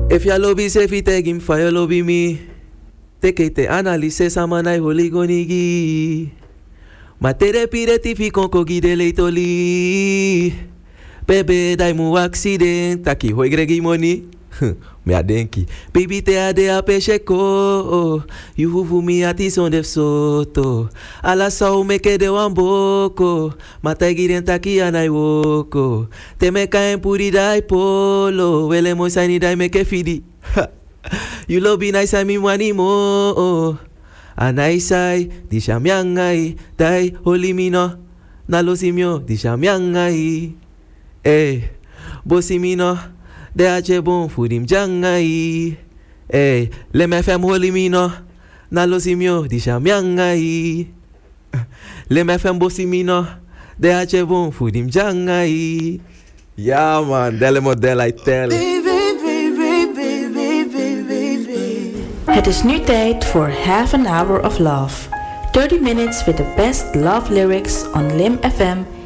If ya lobby say fi take him fire lobby me. Take te analyse samanai holy gonigi. Ma tere pireti fi konko gide leitoli. Bebe dai mu accident taki hoi gregi money. Me a denki. Baby te ade a pecheko. You huvu mi ati son def soto. Ala sao me ke de wamboko. Matai giren taki anai woko. Te me kaen puri dai polo. Wele mo saini dai me ke fidi. You lobby nice I mi wani mo. Anai sai di shamiangai. Dai holi mino. Na lo simio di shamiangai. Bosi mino. De ache bon fudim jangai. Le me fem holi mino. Na lo simio di shamiangai. Le me fem bosi mino. De ache bon fudim jangai. Ja man, delle model I tell. Het is nu tijd voor Half an Hour of Love. 30 minutes with the best love lyrics on Lim FM